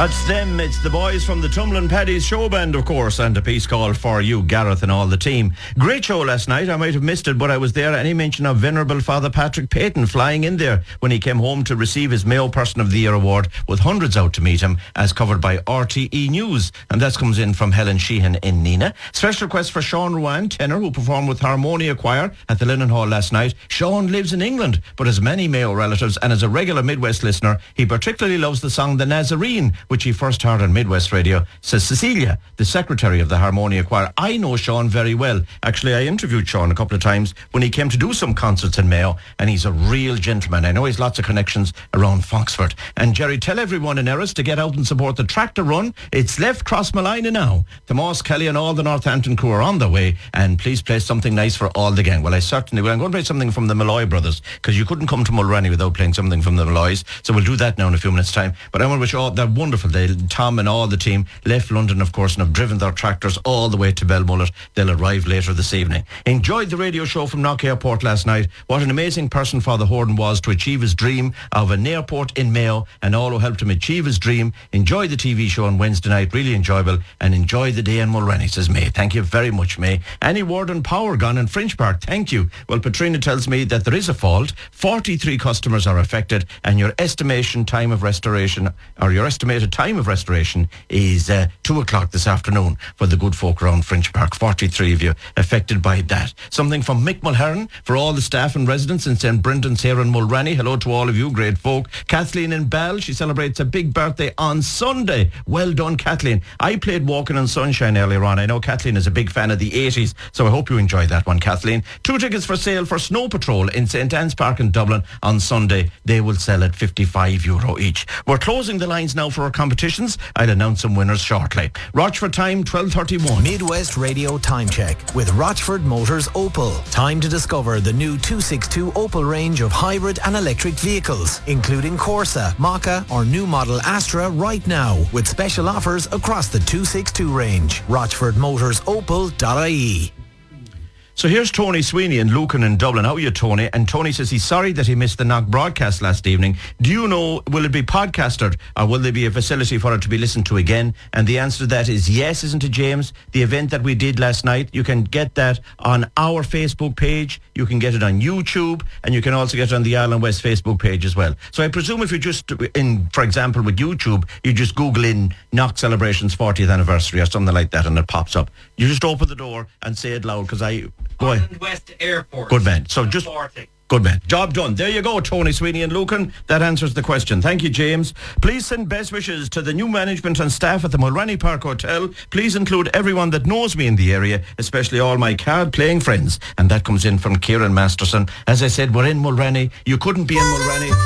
That's them. It's the boys from the Tumblin' Paddies show band, of course, and a peace call for you, Gareth, and all the team. Great show last night. I might have missed it, but I was there. Any mention of Venerable Father Patrick Payton flying in there when he came home to receive his Mayo Person of the Year award, with hundreds out to meet him, as covered by RTE News. And that comes in from Helen Sheehan in Nina. Special request for Sean Ruan, tenor, who performed with Harmonia Choir at the Linen Hall last night. Sean lives in England, but has many Mayo relatives, and as a regular Midwest listener, he particularly loves the song The Nazarene, which he first heard on Midwest Radio. Says Cecilia, the secretary of the Harmonia Choir. I know Sean very well. Actually, I interviewed Sean a couple of times when he came to do some concerts in Mayo, and he's a real gentleman. I know he's lots of connections around Foxford. And Jerry, tell everyone in Erris to get out and support the tractor run. It's left Crossmalina now. Tomas Kelly and all the Northampton crew are on their way, and please play something nice for all the gang. Well, I certainly will. I'm going to play something from the Malloy Brothers, because you couldn't come to Mulrenny without playing something from the Malloys, so we'll do that now in a few minutes' time. But I want to wish all, they're wonderful. Tom and all the team left London, of course, and have driven their tractors all the way to Belmullet. They'll arrive later this evening. Enjoyed the radio show from Knock Airport last night. What an amazing person Father Horden was to achieve his dream of an airport in Mayo, and all who helped him achieve his dream. Enjoy the TV show on Wednesday night, really enjoyable, and enjoy the day in Mulrenny, says May. Thank you very much, May. Any word on power gone in Fringe Park? Thank you. Well, Patrina tells me that there is a fault. 43 customers are affected, and your estimated time of restoration is 2 o'clock this afternoon for the good folk around Fringe Park. 43 of you affected by that. Something from Mick Mulherron for all the staff and residents in St. Brendan's here in Mulrenny. Hello to all of you, great folk. Kathleen in Bell, she celebrates a big birthday on Sunday. Well done, Kathleen. I played Walking on Sunshine earlier on. I know Kathleen is a big fan of the 80s, so I hope you enjoyed that one, Kathleen. 2 tickets for sale for Snow Patrol in St. Anne's Park in Dublin on Sunday. They will sell at €55 each. We're closing the lines now for our competitions. I'll announce some winners shortly. Rochford time, 12:31. Midwest Radio Time Check with Rochford Motors Opel. Time to discover the new 262 Opel range of hybrid and electric vehicles, including Corsa, Maka or new model Astra right now, with special offers across the 262 range. RochfordMotorsOpel.ie. So here's Tony Sweeney in Lucan in Dublin. How are you, Tony? And Tony says he's sorry that he missed the Knock broadcast last evening. Do you know, will it be podcasted, or will there be a facility for it to be listened to again? And the answer to that is yes, isn't it, James? The event that we did last night, you can get that on our Facebook page, you can get it on YouTube, and you can also get it on the Ireland West Facebook page as well. So I presume if you just, for example, with YouTube, you just Google in Knock Celebrations 40th Anniversary or something like that, and it pops up. You just open the door and say it loud, because Go ahead. West Airport. Good man. So just 40. Good man. Job done. There you go, Tony Sweeney and Lucan. That answers the question. Thank you, James. Please send best wishes to the new management and staff at the Mulrenny Park Hotel. Please include everyone that knows me in the area, especially all my card-playing friends. And that comes in from Kieran Masterson. As I said, we're in Mulrenny. You couldn't be in Mulrenny